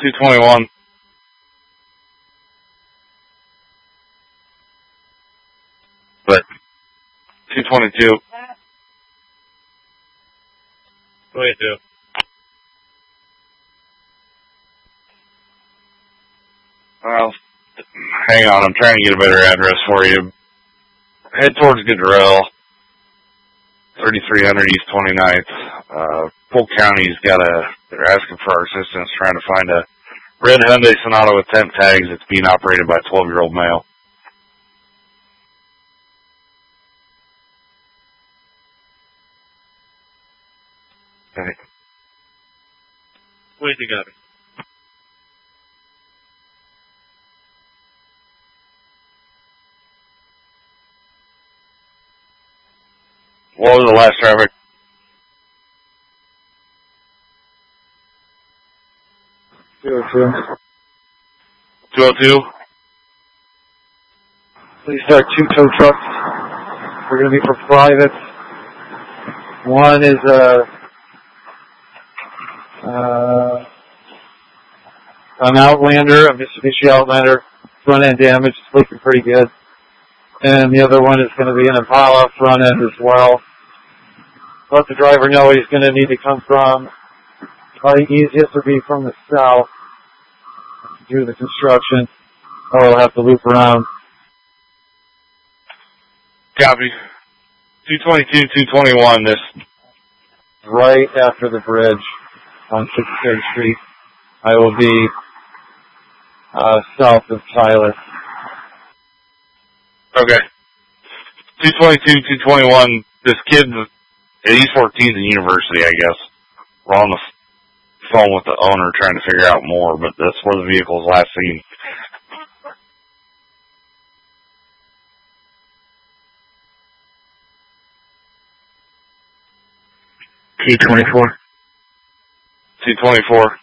221. What? 222. 22. Well, hang on. I'm trying to get a better address for you. Head towards Goodrell. 3300 East 29th. Polk County's they're asking for our assistance trying to find a red Hyundai Sonata with temp tags that's being operated by a 12-year-old male. Okay. Wait, you got it. What was the last traffic? 202. 202? Please start 2 tow trucks. We're going to be for private. One is an Outlander, a Mitsubishi Outlander, front end damage. It's looking pretty good. And the other one is going to be an Impala front end as well. Let the driver know he's going to need to come from, probably easiest would be from the south to do the construction, or we'll have to loop around. Copy. 222, 221, this. Right after the bridge on 63rd Street. I will be south of Tyler. Okay. 222, 221, this kid at East 14th and University, I guess. We're on the phone with the owner trying to figure out more, but that's where the vehicle was last seen. T24. 224.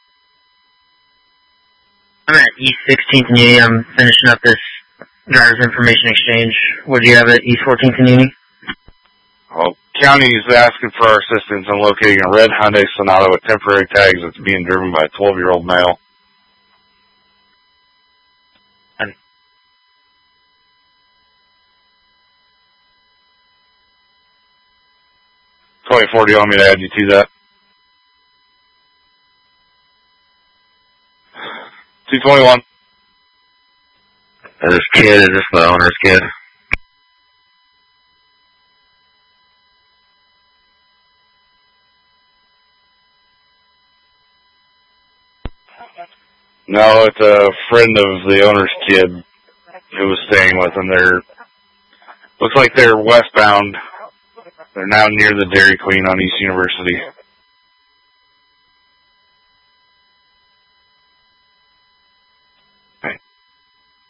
I'm at East 16th and Union. I'm finishing up this driver's information exchange. What do you have at East 14th and Union? Well, county is asking for our assistance in locating a red Hyundai Sonata with temporary tags that's being driven by a 12-year-old male. And 24, do you want me to add you to that? 221. this kid, is this the owner's kid? No, it's a friend of the owner's kid who was staying with him. Looks like they're westbound. They're now near the Dairy Queen on East University.